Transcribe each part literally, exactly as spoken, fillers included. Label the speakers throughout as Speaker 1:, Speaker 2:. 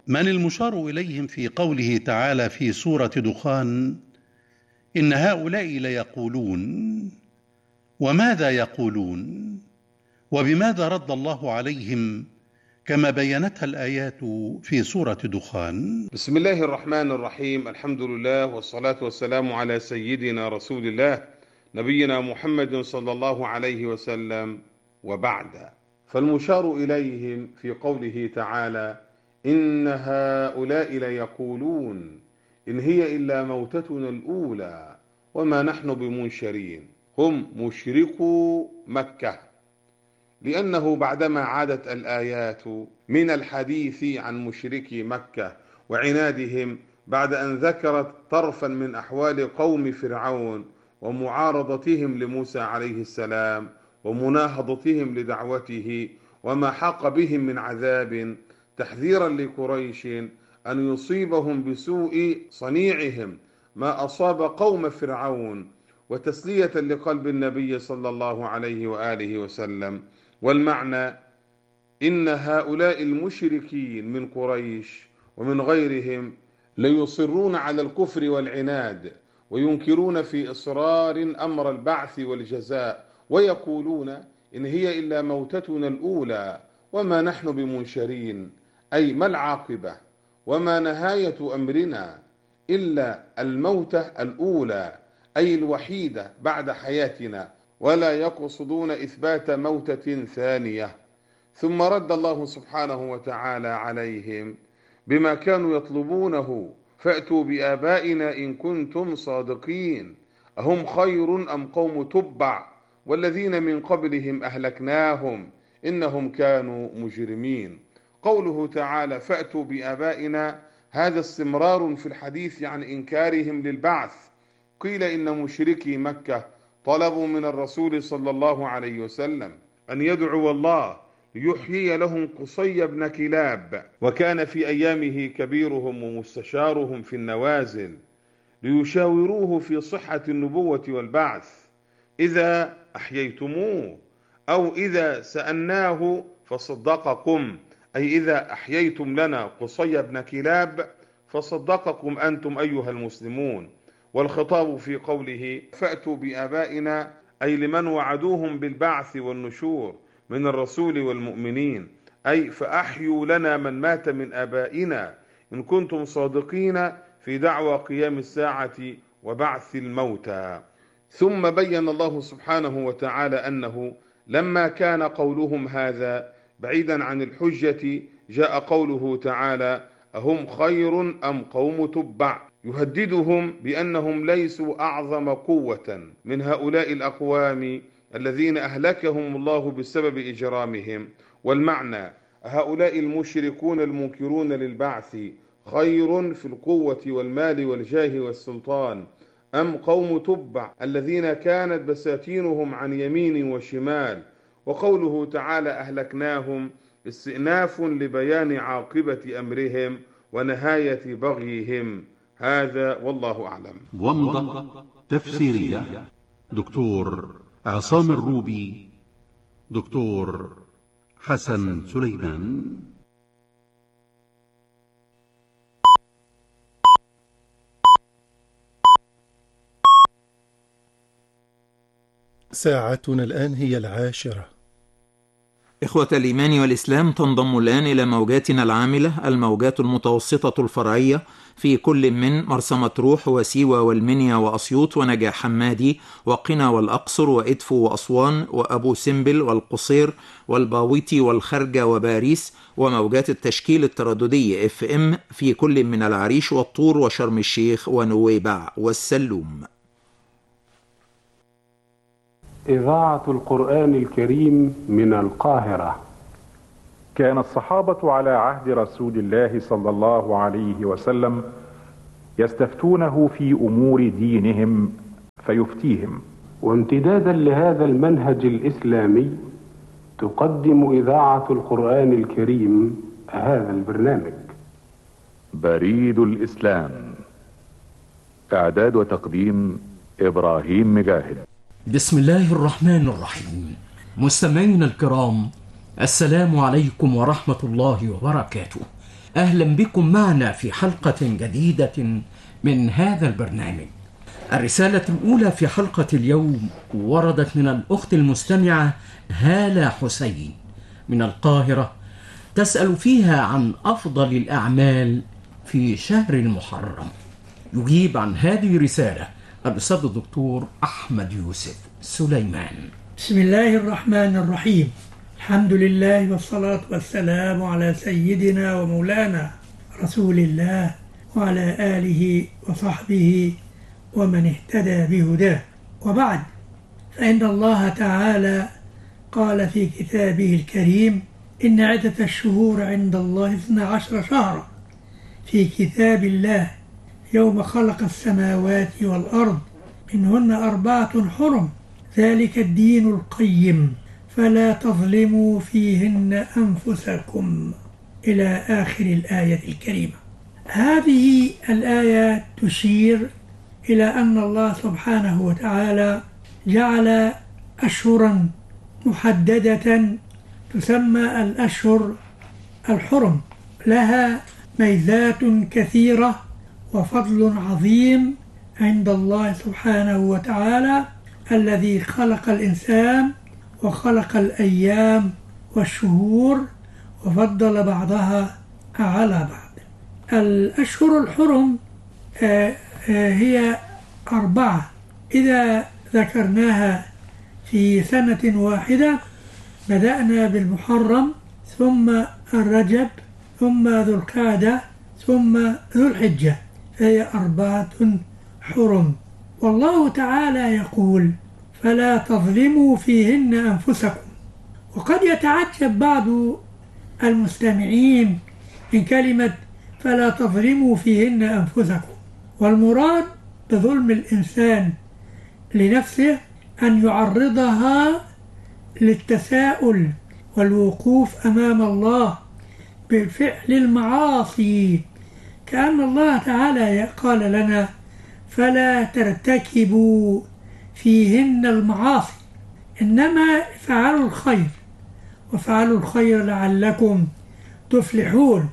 Speaker 1: من المشار إليهم في قوله تعالى في سورة دخان: إن هؤلاء ليقولون؟ وماذا يقولون؟ وبماذا رد الله عليهم كما بينتها الآيات في سورة دخان؟
Speaker 2: بسم الله الرحمن الرحيم. الحمد لله والصلاة والسلام على سيدنا رسول الله نبينا محمد صلى الله عليه وسلم، وبعد. فالمشار إليهم في قوله تعالى: إن هؤلاء ليقولون إن هي إلا موتتنا الأولى وما نحن بمنشرين، هم مشركو مكة، لأنه بعدما عادت الآيات من الحديث عن مشركي مكة وعنادهم بعد أن ذكرت طرفا من أحوال قوم فرعون ومعارضتهم لموسى عليه السلام ومناهضتهم لدعوته وما حاق بهم من عذاب، تحذيرا لقريش أن يصيبهم بسوء صنيعهم ما أصاب قوم فرعون، وتسلية لقلب النبي صلى الله عليه وآله وسلم. والمعنى: إن هؤلاء المشركين من قريش ومن غيرهم ليصرون على الكفر والعناد، وينكرون في إصرار أمر البعث والجزاء، ويقولون إن هي إلا موتتنا الأولى وما نحن بمنشرين، أي ما العاقبة وما نهاية أمرنا إلا الموتة الأولى، أي الوحيدة بعد حياتنا، ولا يقصدون إثبات موتة ثانية. ثم رد الله سبحانه وتعالى عليهم بما كانوا يطلبونه: فأتوا بآبائنا إن كنتم صادقين، أهم خير أم قوم تبع والذين من قبلهم أهلكناهم إنهم كانوا مجرمين. قوله تعالى فأتوا بآبائنا هذا استمرار في الحديث عن إنكارهم للبعث. قيل إن مشركي مكة طلبوا من الرسول صلى الله عليه وسلم أن يدعو الله ليحيي لهم قصي بن كلاب، وكان في أيامه كبيرهم ومستشارهم في النوازل، ليشاوروه في صحة النبوة والبعث إذا أحييتموه، أو إذا سألناه فصدقكم، أي إذا أحييتم لنا قصي بن كلاب فصدقكم أنتم أيها المسلمون. والخطاب في قوله فأتوا بآبائنا أي لمن وعدوهم بالبعث والنشور من الرسول والمؤمنين، أي فأحيوا لنا من مات من آبائنا إن كنتم صادقين في دعوى قيام الساعة وبعث الموتى. ثم بين الله سبحانه وتعالى أنه لما كان قولهم هذا بعيدا عن الحجة، جاء قوله تعالى أهم خير أم قوم تبع، يهددهم بأنهم ليسوا أعظم قوة من هؤلاء الأقوام الذين أهلكهم الله بسبب إجرامهم. والمعنى: هؤلاء المشركون المنكرون للبعث خير في القوة والمال والجاه والسلطان أم قوم تبع الذين كانت بساتينهم عن يمين وشمال. وقوله تعالى أهلكناهم استئناف لبيان عاقبة أمرهم ونهاية بغيهم. هذا والله أعلم.
Speaker 1: ومضة تفسيرية دكتور عصام الروبي، دكتور حسن سليمان.
Speaker 3: ساعتنا الآن هي العاشرة.
Speaker 4: إخوة الإيمان والإسلام، تنضم الآن إلى موجاتنا العاملة الموجات المتوسطة الفرعية في كل من مرسى مطروح وسيوة والمنيا وأسيوط ونجع حمادي وقنا والأقصر وإدفو وأسوان وأبو سمبل والقصير والباويتي والخرجة وباريس، وموجات التشكيل الترددي اف ام في كل من العريش والطور وشرم الشيخ ونويبع والسلوم.
Speaker 5: إذاعة القرآن الكريم من القاهرة.
Speaker 6: كان الصحابة على عهد رسول الله صلى الله عليه وسلم يستفتونه في أمور دينهم فيفتيهم.
Speaker 5: وامتدادا لهذا المنهج الإسلامي تقدم إذاعة القرآن الكريم هذا البرنامج.
Speaker 6: بريد الإسلام، إعداد وتقديم إبراهيم مجاهد.
Speaker 7: بسم الله الرحمن الرحيم. مستمعينا الكرام، السلام عليكم ورحمة الله وبركاته. أهلا بكم معنا في حلقة جديدة من هذا البرنامج. الرسالة الأولى في حلقة اليوم وردت من الأخت المستمعة هالة حسين من القاهرة، تسأل فيها عن أفضل الأعمال في شهر المحرم. يجيب عن هذه الرسالة الأستاذ الدكتور أحمد يوسف سليمان.
Speaker 8: بسم الله الرحمن الرحيم. الحمد لله والصلاة والسلام على سيدنا ومولانا رسول الله وعلى آله وصحبه ومن اهتدى بهداه، وبعد، فإن الله تعالى قال في كتابه الكريم: إن عدة الشهور عند الله اثنا عشر شهرا في كتاب الله يوم خلق السماوات والأرض منهن أربعة حرم ذلك الدين القيم فلا تظلموا فيهن أنفسكم، إلى آخر الآية الكريمة. هذه الآية تشير إلى أن الله سبحانه وتعالى جعل أشهرا محددة تسمى الأشهر الحرم، لها ميزات كثيرة وفضل عظيم عند الله سبحانه وتعالى الذي خلق الإنسان وخلق الأيام والشهور وفضل بعضها على بعض. الأشهر الحرم هي أربعة إذا ذكرناها في سنة واحدة. بدأنا بالمحرم، ثم الرجب، ثم ذو القعدة، ثم ذو الحجة، فهي أربعة حرم. والله تعالى يقول: فلا تظلموا فيهن أنفسكم. وقد يتعجب بعض المستمعين من كلمة فلا تظلموا فيهن أنفسكم، والمراد بظلم الإنسان لنفسه أن يعرضها للتساؤل والوقوف أمام الله بفعل المعاصي، كأن الله تعالى قال لنا: فلا ترتكبوا فيهن المعاصي، إنما افعلوا الخير، وافعلوا الخير لعلكم تفلحون.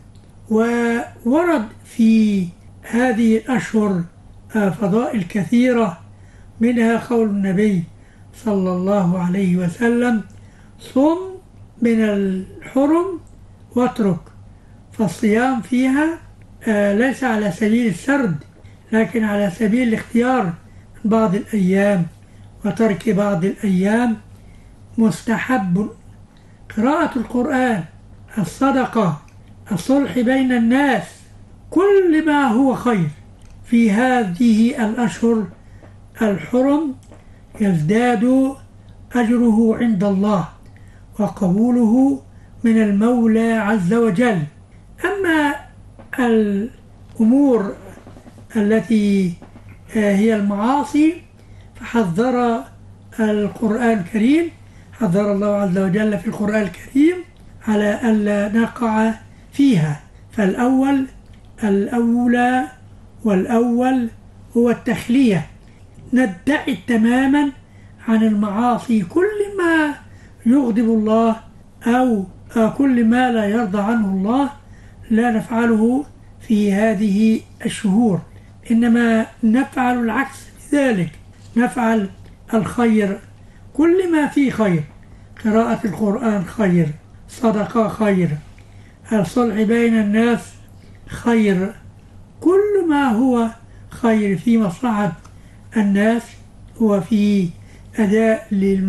Speaker 8: وورد في هذه الأشهر فضائل كثيرة، منها قول النبي صلى الله عليه وسلم: صم من الحرم واترك. فالصيام فيها ليس على سبيل السرد، لكن على سبيل الاختيار بعض الأيام وترك بعض الأيام مستحب. قراءة القرآن، الصدقة، الصلح بين الناس، كل ما هو خير في هذه الأشهر الحرم يزداد أجره عند الله وقبوله من المولى عز وجل. أما الأمور التي هي المعاصي فحذر القرآن الكريم، حذر الله عز وجل في القرآن الكريم على ألا نقع فيها. فالأول الأولى والأول هو التخلية، نبتعد تماما عن المعاصي، كل ما يغضب الله أو كل ما لا يرضى عنه الله لا نفعله في هذه الشهور، إنما نفعل العكس ذلك، نفعل الخير، كل ما فيه خير، قراءة القرآن خير، صدقة خير، الصلح بين الناس خير، كل ما هو خير في مصلحة الناس وفي أداء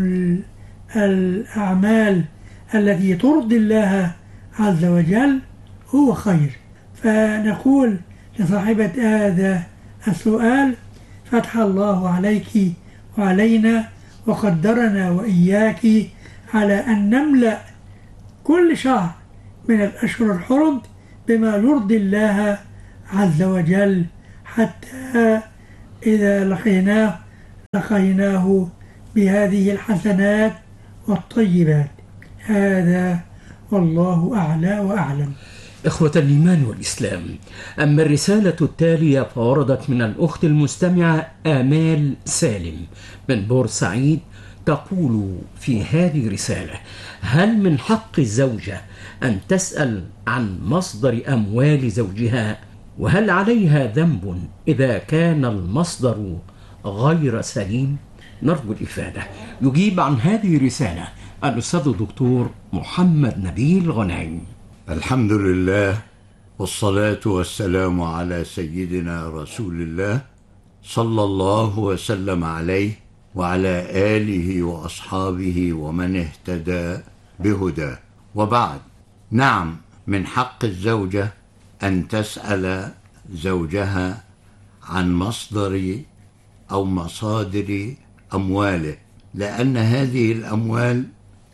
Speaker 8: الأعمال التي ترضي الله عز وجل هو خير. فنقول لصاحبة هذا السؤال: فتح الله عليك وعلينا وقدرنا وإياك على أن نملأ كل شهر من الأشهر الحرم بما يرضي الله عز وجل، حتى إذا لقيناه لقيناه بهذه الحسنات والطيبات. هذا والله أعلى وأعلم.
Speaker 7: إخوة الإيمان والإسلام، أما الرسالة التالية فوردت من الأخت المستمعة آمال سالم من بورسعيد، تقول في هذه الرسالة: هل من حق الزوجة أن تسأل عن مصدر أموال زوجها؟ وهل عليها ذنب إذا كان المصدر غير سليم؟ نرجو الإفادة. يجيب عن هذه الرسالة الأستاذ الدكتور محمد نبيل غنيم.
Speaker 9: الحمد لله، والصلاة والسلام على سيدنا رسول الله صلى الله وسلم عليه وعلى آله وأصحابه ومن اهتدى بهداه، وبعد. نعم، من حق الزوجة أن تسأل زوجها عن مصدر أو مصادر أمواله، لأن هذه الأموال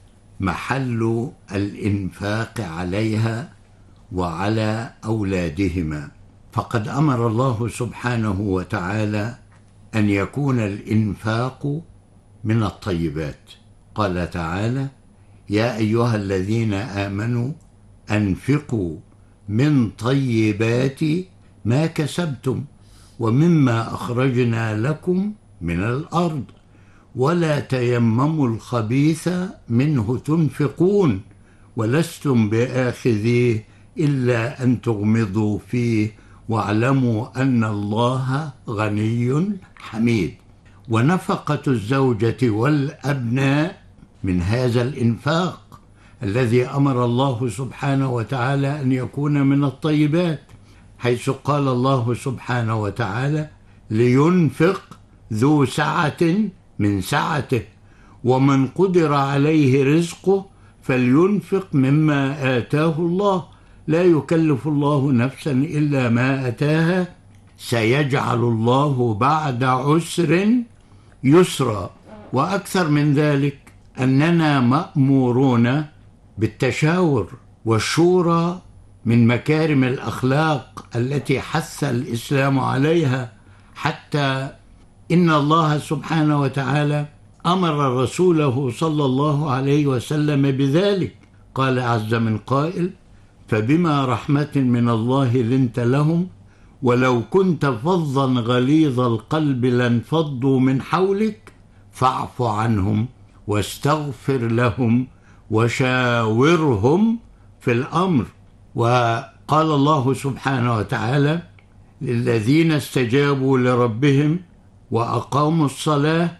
Speaker 9: محل الإنفاق عليها وعلى أولادهما، فقد أمر الله سبحانه وتعالى أن يكون الإنفاق من الطيبات. قال تعالى: يا أيها الذين آمنوا أنفقوا من طيبات ما كسبتم ومما أخرجنا لكم من الأرض ولا تيمموا الخبيث منه تنفقون ولستم بآخذيه إلا أن تغمضوا فيه واعلموا أن الله غني حميد. ونفقة الزوجة والأبناء من هذا الإنفاق الذي أمر الله سبحانه وتعالى أن يكون من الطيبات، حيث قال الله سبحانه وتعالى: لينفق ذو سعة من سعته ومن قدر عليه رزقه فلينفق مما آتاه الله لا يكلف الله نفسا إلا ما أتاها سيجعل الله بعد عسر يسرا. وأكثر من ذلك أننا مأمورون بالتشاور، والشورى من مكارم الأخلاق التي حث الإسلام عليها، حتى إن الله سبحانه وتعالى أمر رسوله صلى الله عليه وسلم بذلك. قال عز من قائل: فبما رحمة من الله لنت لهم ولو كنت فظا غليظ القلب لانفضوا من حولك فاعف عنهم واستغفر لهم وشاورهم في الأمر. وقال الله سبحانه وتعالى: للذين استجابوا لربهم وأقاموا الصلاة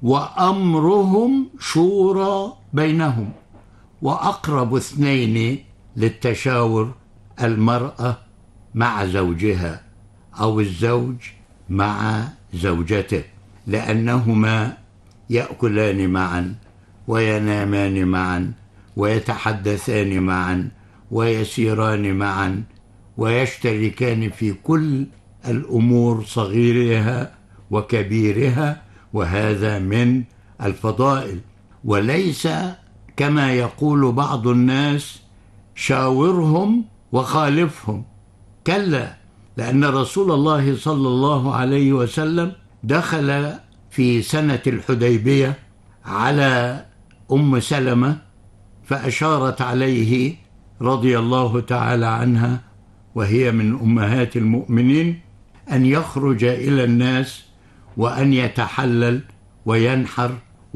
Speaker 9: وأمرهم شورى بينهم. وأقرب اثنين للتشاور المرأة مع زوجها أو الزوج مع زوجته، لأنهما يأكلان معا وينامان معا ويتحدثان معا ويسيران معا ويشتركان في كل الأمور صغيرها وكبيرها، وهذا من الفضائل. وليس كما يقول بعض الناس: شاورهم وخالفهم. كلا، لأن رسول الله صلى الله عليه وسلم دخل في سنة الحديبية على أم سلمة فأشارت عليه رضي الله تعالى عنها، وهي من أمهات المؤمنين، أن يخرج إلى الناس وأن يتحلل وينحر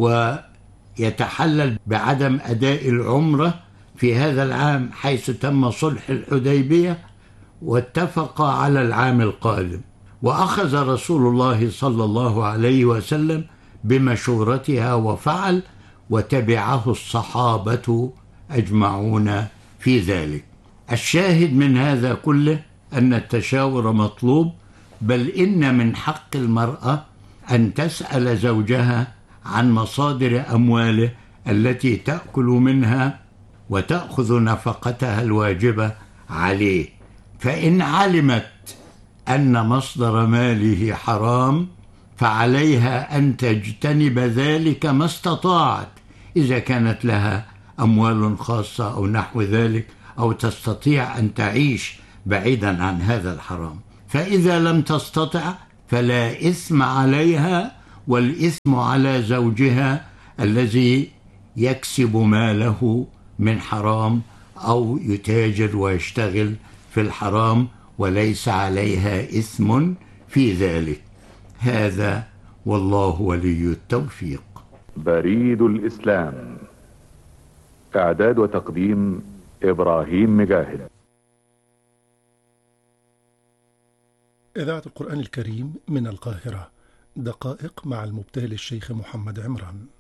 Speaker 9: ويتحلل بعدم أداء العمرة في هذا العام، حيث تم صلح الحديبية واتفق على العام القادم. وأخذ رسول الله صلى الله عليه وسلم بمشورتها وفعل، وتبعه الصحابة أجمعون في ذلك. الشاهد من هذا كله أن التشاور مطلوب، بل إن من حق المرأة أن تسأل زوجها عن مصادر أمواله التي تأكل منها وتأخذ نفقتها الواجبة عليه. فإن علمت أن مصدر ماله حرام فعليها أن تجتنب ذلك ما استطاعت، إذا كانت لها أموال خاصة أو نحو ذلك، أو تستطيع أن تعيش بعيدا عن هذا الحرام. فإذا لم تستطع فلا إثم عليها، والإثم على زوجها الذي يكسب ماله من حرام أو يتاجر ويشتغل في الحرام وليس عليها إثم في ذلك. هذا والله ولي التوفيق.
Speaker 6: بريد الإسلام. إعداد وتقديم إبراهيم مجاهد.
Speaker 3: إذاعة القرآن الكريم من القاهرة، دقائق مع المبتهل الشيخ محمد عمران.